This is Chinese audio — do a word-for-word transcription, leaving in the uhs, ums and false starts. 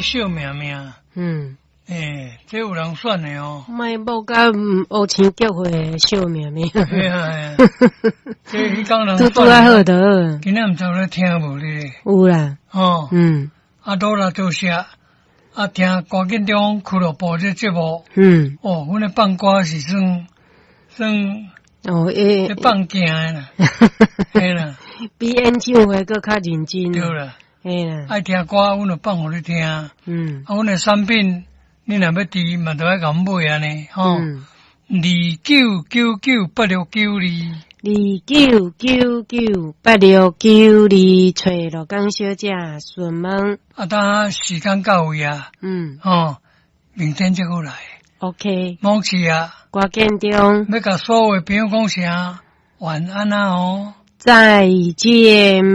小命命。 嗯。 诶、欸，这有人选的哦。 卖某甲乌青结会小命命。 哎呀哎呀，这迄工人拄拄啊好的。 今仔毋知咧听无咧。 有啦。 哦。 嗯。 啊，多啦多谢。啊，听关键中俱乐部这节目。 嗯。 哦，阮咧放歌是算算。 哦诶。 咧放惊的啦。嘿啦。 比演唱会搁较认真。 对啦。 嘿啦。 爱听歌，阮就放互你听。 嗯。 啊，阮的产品。你若要滴，嘛着爱甲阮买安尼，吼。 嗯。 二九九九八六九二。 二九九九八六九二，找罗江小姐询问。 啊，当时间到位啊。 嗯。 吼，明天再过来。 OK。 冇事啊。 歌建中。 要甲所有的朋友讲声晚安啊哦。 再见。